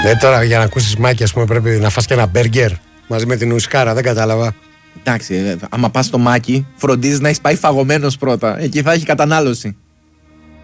Τώρα για να ακούσεις Μάκη, ας πούμε, πρέπει να φας και ένα μπέργκερ μαζί με την ουσκάρα, δεν κατάλαβα. Εντάξει, άμα πας στο Μάκη, φροντίζεις να έχεις πάει φαγωμένος πρώτα. Εκεί θα έχει κατανάλωση.